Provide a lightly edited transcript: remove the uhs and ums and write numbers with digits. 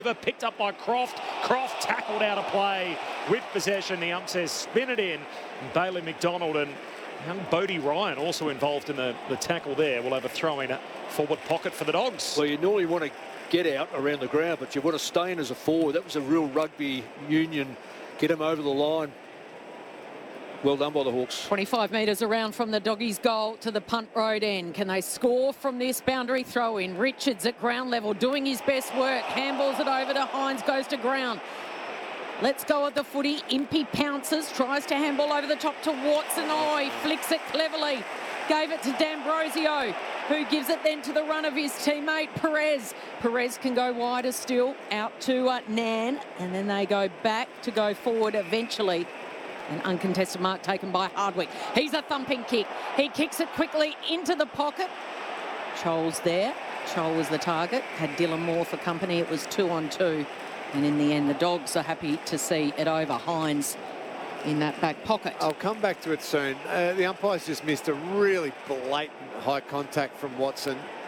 Picked up by Croft. Croft tackled out of play with possession. The ump says spin it in. And Bailey McDonald and young Bodie Ryan also involved in the tackle there. We'll have a throw in forward pocket for the Dogs. Well, you normally want to get out around the ground, but you want to stay in as a forward. That was a real rugby union. Get him over the line. Well done by the Hawks. 25 metres around from the Doggies' goal to the punt road end. Can they score from this boundary throw in? Richards at ground level doing his best work. Handballs it over to Hines, goes to ground. Let's go at the footy. Impey pounces, tries to handball over the top to Watson. Oh, he flicks it cleverly. Gave it to D'Ambrosio, who gives it then to the run of his teammate Perez. Perez can go wider still, out to Nan, and then they go back to go forward eventually. An uncontested mark taken by Hardwick. He's a thumping kick. He kicks it quickly into the pocket. Chole's there. Chole was the target. Had Dylan Moore for company. It was 2-on-2. And in the end, the Dogs are happy to see it over. Hines in that back pocket. I'll come back to it soon. The umpires just missed a really blatant high contact from Watson.